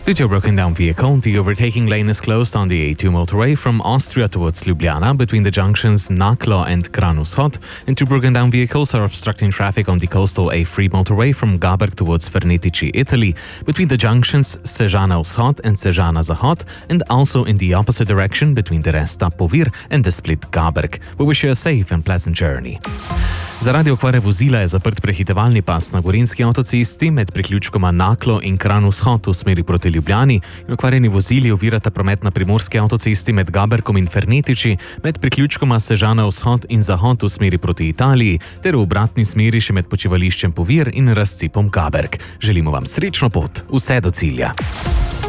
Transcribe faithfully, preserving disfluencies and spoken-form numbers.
Due to a broken down vehicle, the overtaking lane is closed on the A two motorway from Austria towards Ljubljana between the junctions Naklo and Kranj-Vzhod, and two broken down vehicles are obstructing traffic on the coastal A three motorway from Gaberg towards Fernetici, Italy, between the junctions Sežana Vzhod and Sežana Zahod, and also in the opposite direction between the Resta Povir and the split Gaberg. We wish you a safe and pleasant journey. Zaradi okvare vozila je zaprt prehitevalni pas na gorenjski avtocesti med priključkoma Naklo in Kranj-Vzhod v smeri proti Ljubljani in okvarjeni vozili ovirata promet na primorski avtocesti med Gabergom in Fernetici, med priključkoma Sežana Vzhod in Zahod v smeri proti Italiji ter v obratni smeri še med počivališčem Povir in razcepom Gaberg. Želimo vam srečno pot, vse do cilja.